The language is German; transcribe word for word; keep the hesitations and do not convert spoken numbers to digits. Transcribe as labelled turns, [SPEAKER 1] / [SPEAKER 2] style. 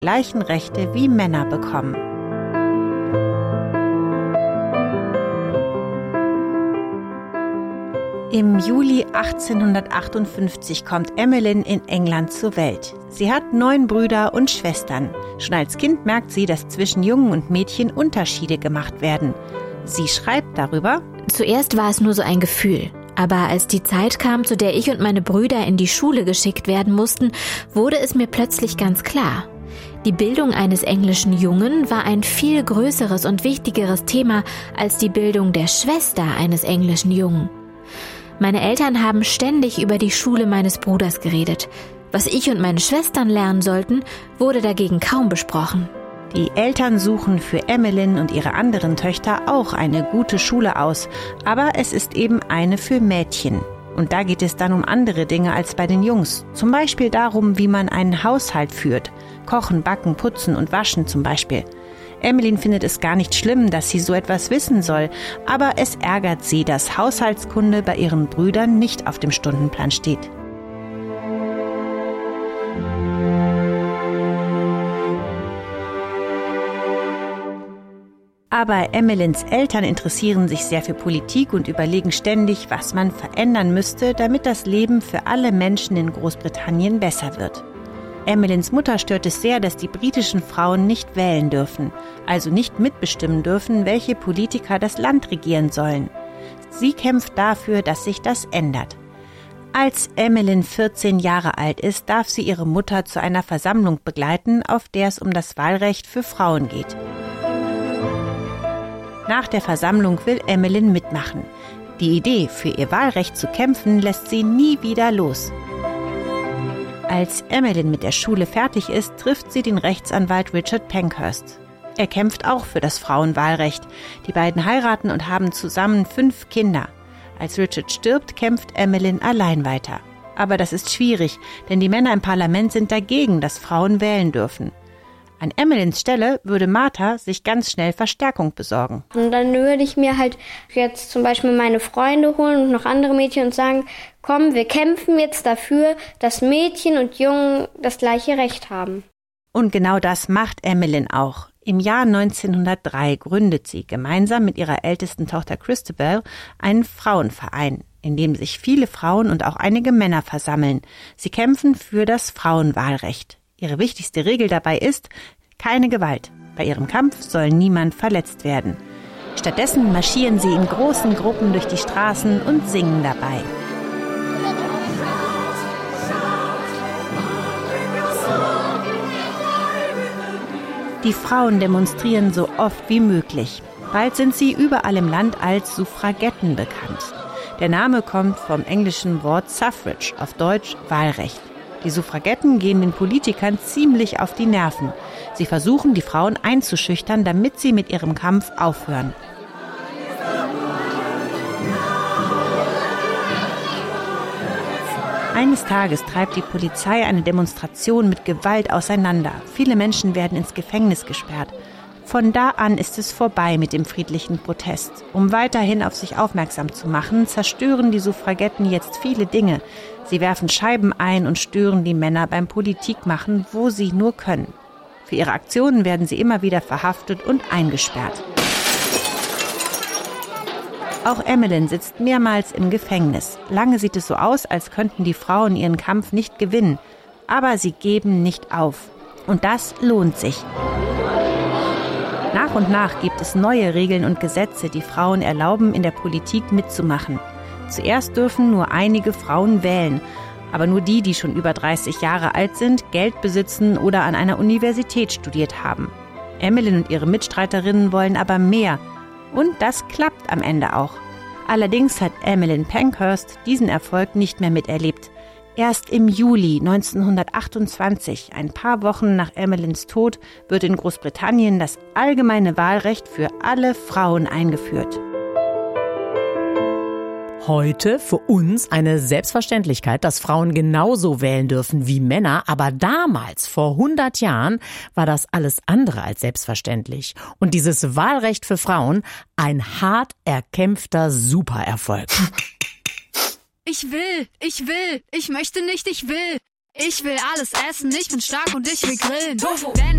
[SPEAKER 1] gleichen Rechte wie Männer bekommen. Im Juli achtzehnhundertachtundfünfzig kommt Emmeline in England zur Welt. Sie hat neun Brüder und Schwestern. Schon als Kind merkt sie, dass zwischen Jungen und Mädchen Unterschiede gemacht werden. Sie schreibt darüber:
[SPEAKER 2] Zuerst war es nur so ein Gefühl. Aber als die Zeit kam, zu der ich und meine Brüder in die Schule geschickt werden mussten, wurde es mir plötzlich ganz klar. Die Bildung eines englischen Jungen war ein viel größeres und wichtigeres Thema als die Bildung der Schwester eines englischen Jungen. Meine Eltern haben ständig über die Schule meines Bruders geredet. Was ich und meine Schwestern lernen sollten, wurde dagegen kaum besprochen.
[SPEAKER 1] Die Eltern suchen für Emmeline und ihre anderen Töchter auch eine gute Schule aus, aber es ist eben eine für Mädchen. Und da geht es dann um andere Dinge als bei den Jungs. Zum Beispiel darum, wie man einen Haushalt führt. Kochen, backen, putzen und waschen zum Beispiel. Emmeline findet es gar nicht schlimm, dass sie so etwas wissen soll, aber es ärgert sie, dass Haushaltskunde bei ihren Brüdern nicht auf dem Stundenplan steht. Aber Emmelines Eltern interessieren sich sehr für Politik und überlegen ständig, was man verändern müsste, damit das Leben für alle Menschen in Großbritannien besser wird. Emmelines Mutter stört es sehr, dass die britischen Frauen nicht wählen dürfen, also nicht mitbestimmen dürfen, welche Politiker das Land regieren sollen. Sie kämpft dafür, dass sich das ändert. Als Emmeline vierzehn Jahre alt ist, darf sie ihre Mutter zu einer Versammlung begleiten, auf der es um das Wahlrecht für Frauen geht. Nach der Versammlung will Emmeline mitmachen. Die Idee, für ihr Wahlrecht zu kämpfen, lässt sie nie wieder los. Als Emmeline mit der Schule fertig ist, trifft sie den Rechtsanwalt Richard Pankhurst. Er kämpft auch für das Frauenwahlrecht. Die beiden heiraten und haben zusammen fünf Kinder. Als Richard stirbt, kämpft Emmeline allein weiter. Aber das ist schwierig, denn die Männer im Parlament sind dagegen, dass Frauen wählen dürfen. An Emmelines Stelle würde Martha sich ganz schnell Verstärkung besorgen.
[SPEAKER 3] Und dann würde ich mir halt jetzt zum Beispiel meine Freunde holen und noch andere Mädchen und sagen, komm, wir kämpfen jetzt dafür, dass Mädchen und Jungen das gleiche Recht haben.
[SPEAKER 1] Und genau das macht Emmeline auch. Im Jahr neunzehnhundertdrei gründet sie gemeinsam mit ihrer ältesten Tochter Christabel einen Frauenverein, in dem sich viele Frauen und auch einige Männer versammeln. Sie kämpfen für das Frauenwahlrecht. Ihre wichtigste Regel dabei ist, keine Gewalt. Bei ihrem Kampf soll niemand verletzt werden. Stattdessen marschieren sie in großen Gruppen durch die Straßen und singen dabei. Die Frauen demonstrieren so oft wie möglich. Bald sind sie überall im Land als Suffragetten bekannt. Der Name kommt vom englischen Wort Suffrage, auf Deutsch Wahlrecht. Die Suffragetten gehen den Politikern ziemlich auf die Nerven. Sie versuchen, die Frauen einzuschüchtern, damit sie mit ihrem Kampf aufhören. Eines Tages treibt die Polizei eine Demonstration mit Gewalt auseinander. Viele Menschen werden ins Gefängnis gesperrt. Von da an ist es vorbei mit dem friedlichen Protest. Um weiterhin auf sich aufmerksam zu machen, zerstören die Suffragetten jetzt viele Dinge. Sie werfen Scheiben ein und stören die Männer beim Politikmachen, wo sie nur können. Für ihre Aktionen werden sie immer wieder verhaftet und eingesperrt. Auch Emmeline sitzt mehrmals im Gefängnis. Lange sieht es so aus, als könnten die Frauen ihren Kampf nicht gewinnen. Aber sie geben nicht auf. Und das lohnt sich. Nach und nach gibt es neue Regeln und Gesetze, die Frauen erlauben, in der Politik mitzumachen. Zuerst dürfen nur einige Frauen wählen, aber nur die, die schon über dreißig Jahre alt sind, Geld besitzen oder an einer Universität studiert haben. Emmeline und ihre Mitstreiterinnen wollen aber mehr. Und das klappt am Ende auch. Allerdings hat Emmeline Pankhurst diesen Erfolg nicht mehr miterlebt. Erst im Juli neunzehnhundertachtundzwanzig, ein paar Wochen nach Emmelines Tod, wird in Großbritannien das allgemeine Wahlrecht für alle Frauen eingeführt.
[SPEAKER 4] Heute für uns eine Selbstverständlichkeit, dass Frauen genauso wählen dürfen wie Männer. Aber damals, vor hundert Jahren, war das alles andere als selbstverständlich. Und dieses Wahlrecht für Frauen, ein hart erkämpfter Supererfolg.
[SPEAKER 5] Ich will, ich will, ich möchte nicht, ich will. Ich will alles essen, ich bin stark und ich will grillen. Wenn